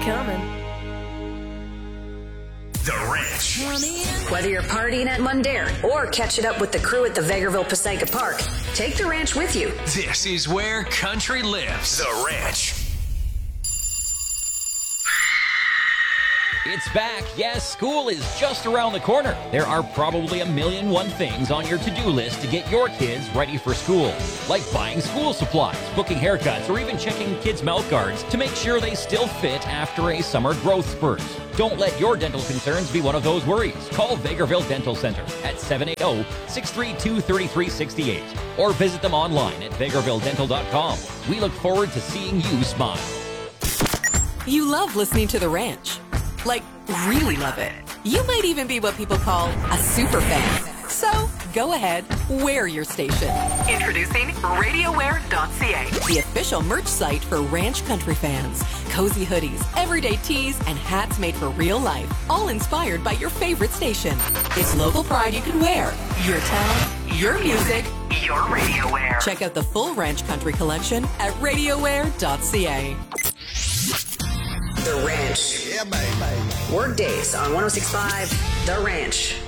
coming. The Ranch. Whether you're partying at Mundair or catching up with the crew at the Vegreville Passaica Park, take the ranch with you. This is where country lives. The Ranch. It's back. Yes, school is just around the corner. There are probably 1,000,001 things on your to-do list to get your kids ready for school. Like buying school supplies, booking haircuts, or even checking kids' mouth guards to make sure they still fit after a summer growth spurt. Don't let your dental concerns be one of those worries. Call Vegreville Dental Center at 780-632-3368 or visit them online at vegrevilledental.com. We look forward to seeing you smile. You love listening to The Ranch. Like, really love it. You might even be what people call a super fan. So, go ahead, wear your station. Introducing RadioWear.ca, the official merch site for ranch country fans. Cozy hoodies, everyday tees, and hats made for real life, all inspired by your favorite station. It's local pride you can wear. Your town, your music, your RadioWear. Check out the full ranch country collection at RadioWear.ca. The Ranch. Yeah, baby. Work days on 106.5 The Ranch.